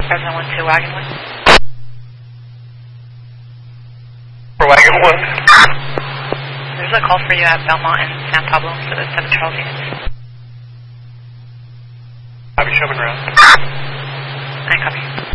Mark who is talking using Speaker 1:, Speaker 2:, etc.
Speaker 1: President 1-2, Wagon 1.
Speaker 2: For Wagon 1.
Speaker 1: There's a call for you at Belmont and San Pablo for the 7 Charles units.
Speaker 2: Copy, Sherman Road.
Speaker 1: I copy.